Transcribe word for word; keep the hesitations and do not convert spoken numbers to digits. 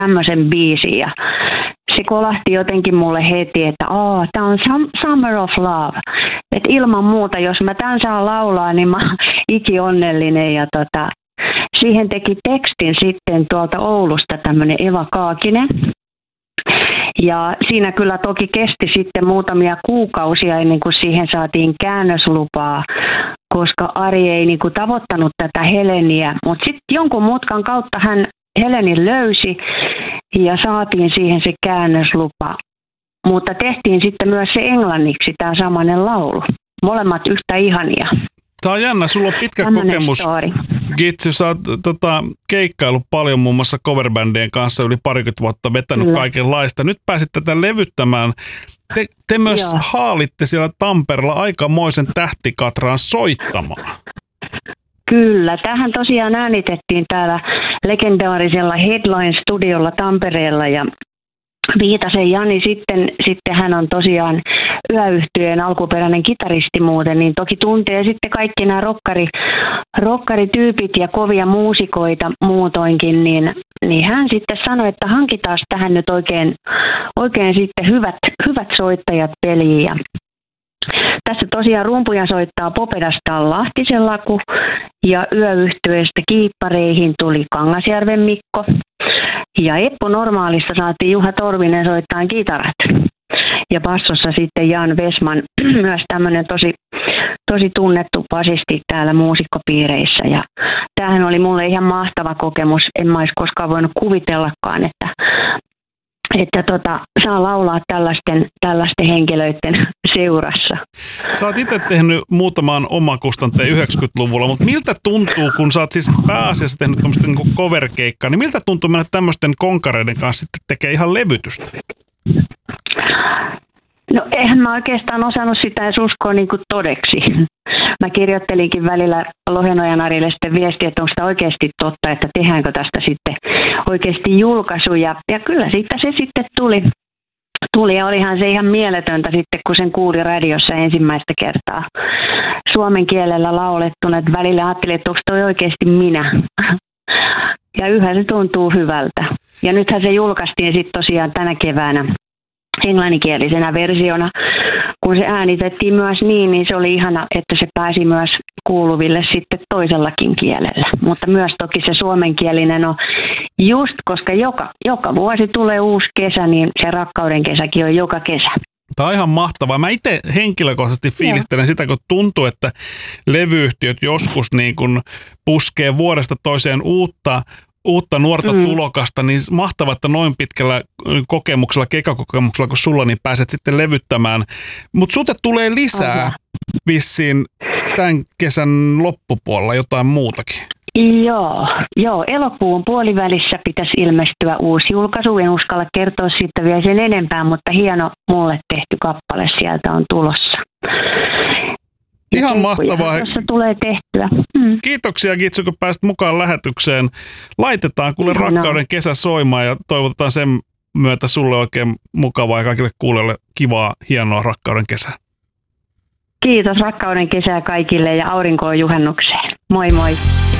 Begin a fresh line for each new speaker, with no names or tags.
tämmöisen biisin ja se kolahti jotenkin mulle heti, että aah, tää on Summer of Love. Että ilman muuta, jos mä tän saan laulaa, niin mä oon iki onnellinen. Ja tota, siihen teki tekstin sitten tuolta Oulusta tämmönen Eva Kaakinen. Ja siinä kyllä toki kesti sitten muutamia kuukausia ennen kuin siihen saatiin käännöslupaa, koska Ari ei niin kuin tavoittanut tätä Heleniä. Mutta sitten jonkun mutkan kautta hän Helenin löysi ja saatiin siihen se käännöslupa. Mutta tehtiin sitten myös se englanniksi tämä samainen laulu. Molemmat yhtä ihania.
Tämä on jännä, sulla on pitkä
Tällainen
kokemus.
story.
Gitsy, sä oot tota, keikkaillut paljon muun muassa coverbändien kanssa yli parikymmentä vuotta, vetänyt Kyllä. kaikenlaista. Nyt pääsit tätä levyttämään. Te, te myös Joo. haalitte siellä Tampereella aikamoisen tähtikatraan soittamaan.
Kyllä, tähän tosiaan äänitettiin täällä legendaarisella Headline-studiolla Tampereella ja Viitasen Jani sitten, sitten hän on tosiaan Yöyhtyeen alkuperäinen kitaristi muuten, niin toki tuntee sitten kaikki nämä rokkari, rokkarityypit ja kovia muusikoita muutoinkin, niin, niin hän sitten sanoi, että hankitaan tähän nyt oikein, oikein sitten hyvät, hyvät soittajat peliin. Ja tässä tosiaan rumpuja soittaa Popedasta Lahtisen Laku ja Yöyhtyeestä kiippareihin tuli Kangasjärven Mikko. Ja Eppu Normaalista saatiin Juha Torvinen soittaa kitarat. Ja bassossa sitten Jan Vesman, myös tämmöinen tosi, tosi tunnettu basisti täällä muusikkopiireissä. Ja tämähän oli mulle ihan mahtava kokemus. En mä olisi koskaan voinut kuvitellakaan, että, että tota, saa laulaa tällaisten, tällaisten henkilöiden seurassa.
Sä oot itse tehnyt muutaman omakustanteen yhdeksänkymmentäluvulla, mutta miltä tuntuu, kun sä oot siis pääasiassa tehnyt tämmöistä niin cover-keikkaa, niin miltä tuntuu mennä tämmöisten konkareiden kanssa sitten tekee ihan levytystä?
No eihän mä oikeastaan osannut sitä edes uskoa niin kuin todeksi. Mä kirjoittelinkin välillä Lohenojan Arille sitten viestiä, että onko sitä oikeasti totta, että tehdäänkö tästä sitten oikeasti julkaisu. Ja, ja kyllä siitä se sitten tuli. Tuli ja olihan se ihan mieletöntä sitten, kun sen kuuli radiossa ensimmäistä kertaa suomen kielellä laulettuna. Että välillä ajattelin, että onko toi oikeasti minä. Ja yhä se tuntuu hyvältä. Ja nythän se julkaistiin sitten tosiaan tänä keväänä englanninkielisenä versiona. Kun se äänitettiin myös niin, niin se oli ihana, että se pääsi myös kuuluville sitten toisellakin kielellä. Mutta myös toki se suomenkielinen on just, koska joka, joka vuosi tulee uusi kesä, niin se rakkauden kesäkin on joka kesä.
Tämä on ihan mahtavaa. Mä itse henkilökohtaisesti fiilistelen sitä, kun tuntuu, että levyyhtiöt joskus niin kun puskee vuodesta toiseen uutta uutta nuorta mm. tulokasta, niin mahtavaa, että noin pitkällä kokemuksella, keikakokemuksella kuin sulla, niin pääset sitten levyttämään. Mutta sulta tulee lisää Aha. vissiin tämän kesän loppupuolella jotain muutakin.
Joo, joo, elokuun puolivälissä pitäisi ilmestyä uusi julkaisu. En uskalla kertoa siitä vielä sen enempää, mutta hieno mulle tehty kappale sieltä on tulossa.
Ihan mahtavaa.
Tuossa tulee tehtyä. Mm.
Kiitoksia Gitsy, kun pääsit mukaan lähetykseen. Laitetaan kuule rakkauden kesä soimaan ja toivotetaan sen myötä sulle oikein mukavaa ja kaikille kuulijoille kivaa, hienoa rakkauden kesää.
Kiitos rakkauden kesää kaikille ja aurinkoon juhannukseen. Moi moi.